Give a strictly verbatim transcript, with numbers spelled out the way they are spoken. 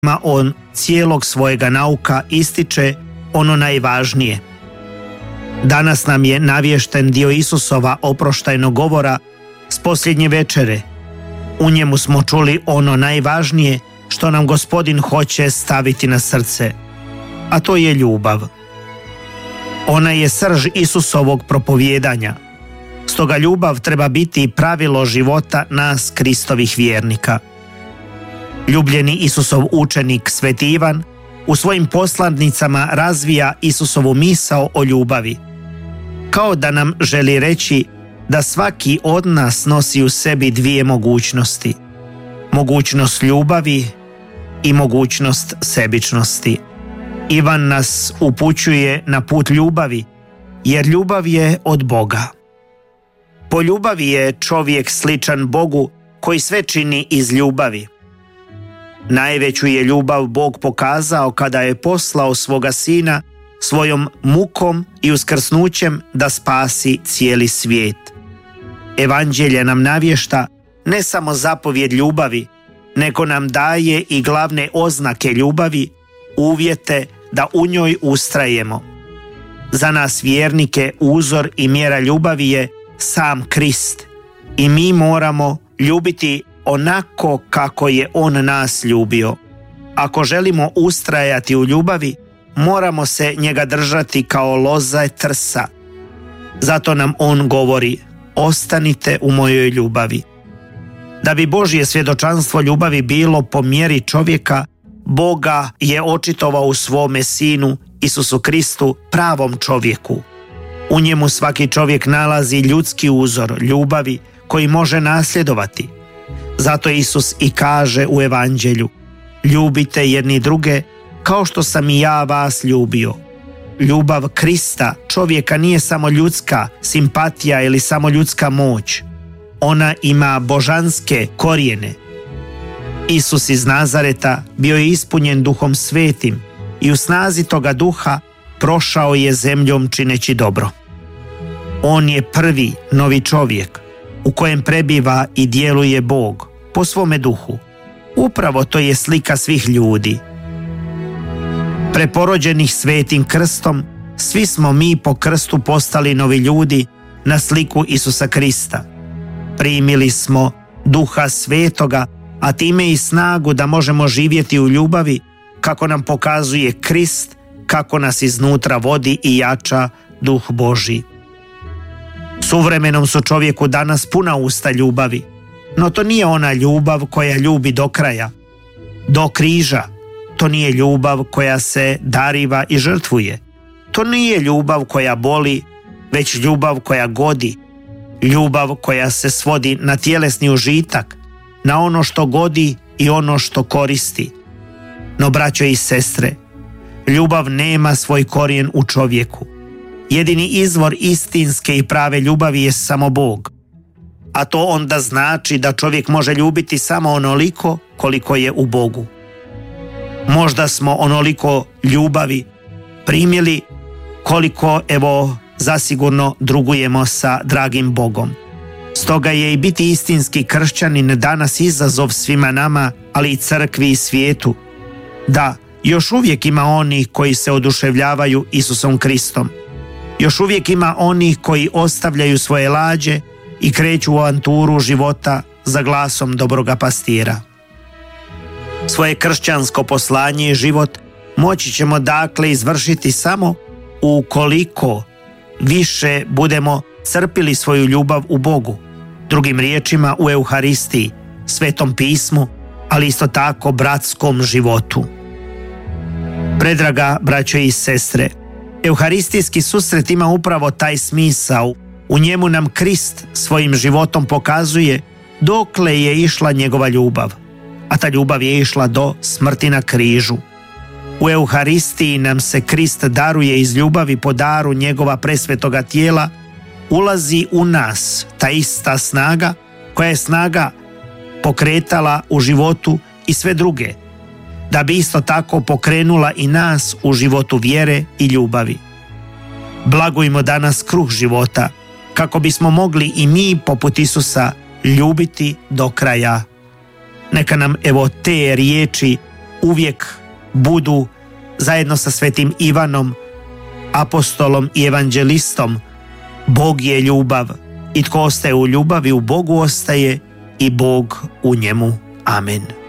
on cijelog svojega nauka ističe ono najvažnije. Danas nam je navješten dio Isusova oproštajnog govora s posljednje večere. U njemu smo čuli ono najvažnije što nam Gospodin hoće staviti na srce, a to je ljubav. Ona je srž Isusovog propovijedanja. Stoga ljubav treba biti pravilo života nas Kristovih vjernika. Ljubljeni Isusov učenik Sveti Ivan u svojim poslanicama razvija Isusovu misao o ljubavi, kao da nam želi reći da svaki od nas nosi u sebi dvije mogućnosti: mogućnost ljubavi i mogućnost sebičnosti. Ivan nas upućuje na put ljubavi, jer ljubav je od Boga. Po ljubavi je čovjek sličan Bogu koji sve čini iz ljubavi. Najveću je ljubav Bog pokazao kada je poslao svoga Sina svojom mukom i uskrsnućem da spasi cijeli svijet. Evanđelje nam navješta ne samo zapovjed ljubavi, nego nam daje i glavne oznake ljubavi, uvjete da u njoj ustrajemo. Za nas vjernike uzor i mjera ljubavi je sam Krist i mi moramo ljubiti onako kako je On nas ljubio. Ako želimo ustrajati u ljubavi, moramo se njega držati kao loze trsa. Zato nam On govori: ostanite u mojoj ljubavi. Da bi Božje svjedočanstvo ljubavi bilo po mjeri čovjeka, Boga je očitovao u svome Sinu Isusu Kristu, pravom čovjeku. U njemu svaki čovjek nalazi ljudski uzor ljubavi koji može nasljedovati. Zato Isus i kaže u Evanđelju: ljubite jedni druge kao što sam i ja vas ljubio. Ljubav Krista čovjeka nije samo ljudska simpatija ili samo ljudska moć. Ona ima božanske korijene. Isus iz Nazareta bio je ispunjen Duhom Svetim i u snazi toga duha prošao je zemljom čineći dobro. On je prvi novi čovjek u kojem prebiva i djeluje Bog po svome duhu. Upravo to je slika svih ljudi. Preporođenih svetim krstom, svi smo mi po krstu postali novi ljudi na sliku Isusa Krista. Primili smo Duha Svetoga, a time i snagu da možemo živjeti u ljubavi kako nam pokazuje Krist, kako nas iznutra vodi i jača Duh Božji. Suvremenom su čovjeku danas puna usta ljubavi, no to nije ona ljubav koja ljubi do kraja, do križa. To nije ljubav koja se dariva i žrtvuje. To nije ljubav koja boli, već ljubav koja godi. Ljubav koja se svodi na tjelesni užitak, na ono što godi i ono što koristi. No, braćo i sestre, ljubav nema svoj korijen u čovjeku. Jedini izvor istinske i prave ljubavi je samo Bog. A to onda znači da čovjek može ljubiti samo onoliko koliko je u Bogu. Možda smo onoliko ljubavi primili koliko, evo, zasigurno drugujemo sa dragim Bogom. Stoga je i biti istinski kršćanin danas izazov svima nama, ali i crkvi i svijetu. Da, još uvijek ima onih koji se oduševljavaju Isusom Kristom. Još uvijek ima onih koji ostavljaju svoje lađe i kreću u avanturu života za glasom dobroga pastira. Svoje kršćansko poslanje i život moći ćemo dakle izvršiti samo ukoliko više budemo crpili svoju ljubav u Bogu, drugim riječima u Euharistiji, Svetom pismu, ali isto tako bratskom životu. Predraga braćo i sestre, Euharistijski susret ima upravo taj smisao. U njemu nam Krist svojim životom pokazuje dokle je išla njegova ljubav, a ta ljubav je išla do smrti na križu. U Euharistiji nam se Krist daruje iz ljubavi po daru njegova presvetoga tijela, ulazi u nas ta ista snaga koja je snaga pokretala u životu i sve druge, da bi isto tako pokrenula i nas u životu vjere i ljubavi. Blagujmo danas kruh života, kako bismo mogli i mi poput Isusa ljubiti do kraja. Neka nam evo te riječi uvijek budu zajedno sa svetim Ivanom, apostolom i evanđelistom: Bog je ljubav i tko ostaje u ljubavi u Bogu ostaje i Bog u njemu. Amen.